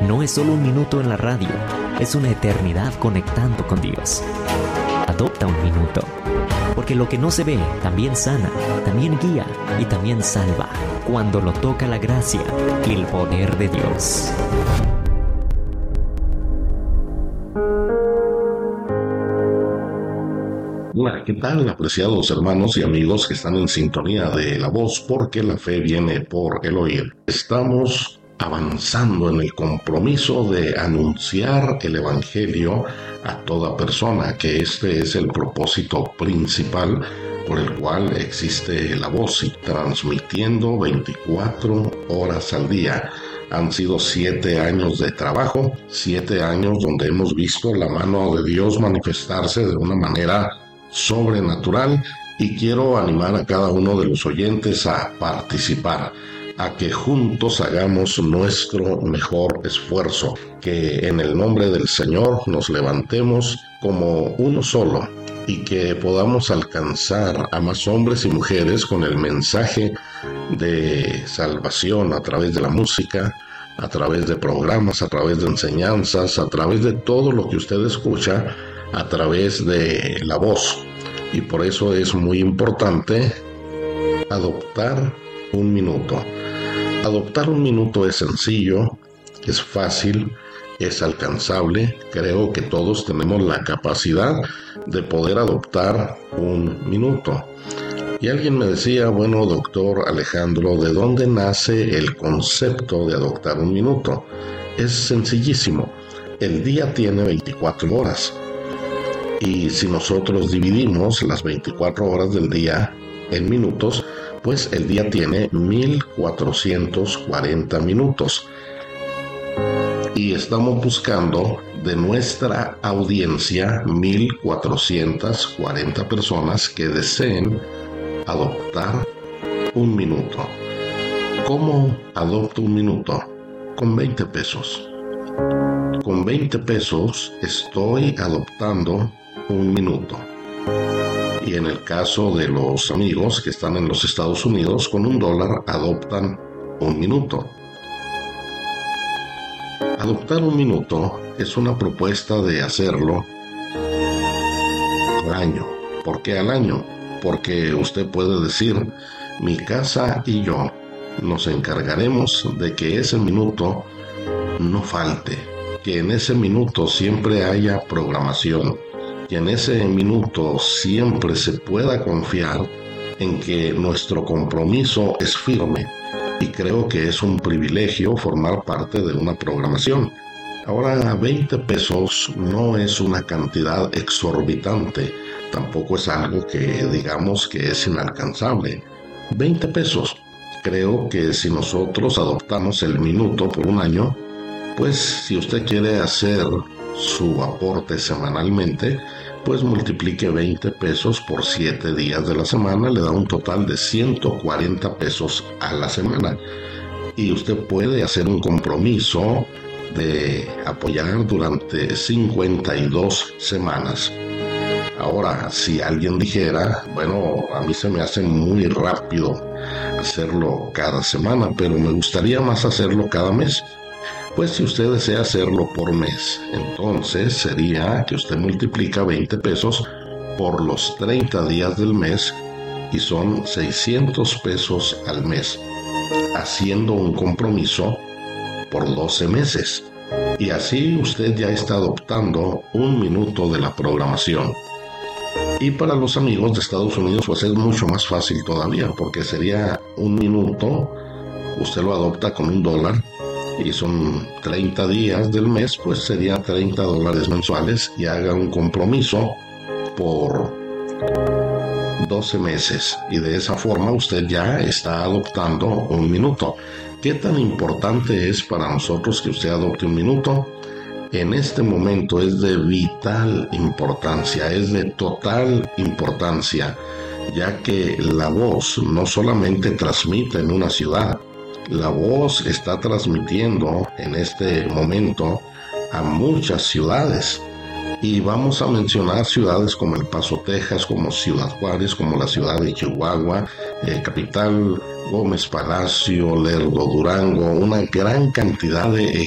no es solo un minuto en la radio, es una eternidad conectando con Dios. Adopta un minuto, porque lo que no se ve también sana, también guía y también salva, cuando lo toca la gracia y el poder de Dios. Hola, ¿qué tal, apreciados hermanos y amigos que están en sintonía de La Voz? Porque la fe viene por el oír. Estamos avanzando en el compromiso de anunciar el Evangelio a toda persona, que este es el propósito principal por el cual existe La Voz, y transmitiendo 24 horas al día. Han sido 7 años de trabajo, 7 años donde hemos visto la mano de Dios manifestarse de una manera sobrenatural, y quiero animar a cada uno de los oyentes a participar, a que juntos hagamos nuestro mejor esfuerzo, que en el nombre del Señor nos levantemos como uno solo y que podamos alcanzar a más hombres y mujeres con el mensaje de salvación a través de la música, a través de programas, a través de enseñanzas, a través de todo lo que usted escucha, a través de La Voz. Y por eso es muy importante adoptar un minuto. Adoptar un minuto es sencillo, es fácil, es alcanzable. Creo que todos tenemos la capacidad de poder adoptar un minuto. Y alguien me decía, bueno, doctor Alejandro, ¿de dónde nace el concepto de adoptar un minuto? Es sencillísimo. El día tiene 24 horas. Y si nosotros dividimos las 24 horas del día en minutos, pues el día tiene 1440 minutos. Y estamos buscando de nuestra audiencia 1440 personas que deseen adoptar un minuto. ¿Cómo adopto un minuto? Con 20 pesos. Con 20 pesos estoy adoptando un minuto. Y en el caso de los amigos que están en los Estados Unidos, con $1 adoptan un minuto. Adoptar un minuto es una propuesta de hacerlo al año. ¿Por qué al año? Porque usted puede decir, mi casa y yo nos encargaremos de que ese minuto no falte, que en ese minuto siempre haya programación, que en ese minuto siempre se pueda confiar en que nuestro compromiso es firme, y creo que es un privilegio formar parte de una programación. Ahora, 20 pesos no es una cantidad exorbitante, tampoco es algo que digamos que es inalcanzable. 20 pesos. Creo que si nosotros adoptamos el minuto por un año, pues si usted quiere hacer su aporte semanalmente, pues multiplique 20 pesos por 7 días de la semana, le da un total de 140 pesos a la semana. Y usted puede hacer un compromiso de apoyar durante 52 semanas. Ahora, si alguien dijera, bueno, a mí se me hace muy rápido hacerlo cada semana, pero me gustaría más hacerlo cada mes. Pues si usted desea hacerlo por mes, entonces sería que usted multiplica 20 pesos por los 30 días del mes y son 600 pesos al mes, haciendo un compromiso por 12 meses. Y así usted ya está adoptando un minuto de la programación. Y para los amigos de Estados Unidos pues es mucho más fácil todavía, porque sería un minuto, usted lo adopta con $1 y son 30 días del mes, pues sería $30 mensuales, y haga un compromiso por 12 meses y de esa forma usted ya está adoptando un minuto. ¿Qué tan importante es para nosotros que usted adopte un minuto? En este momento es de vital importancia, es de total importancia, ya que La Voz no solamente transmite en una ciudad. La Voz está transmitiendo en este momento a muchas ciudades, y vamos a mencionar ciudades como El Paso, Texas, como Ciudad Juárez, como la ciudad de Chihuahua, Capital, Gómez Palacio, Lerdo, Durango, una gran cantidad de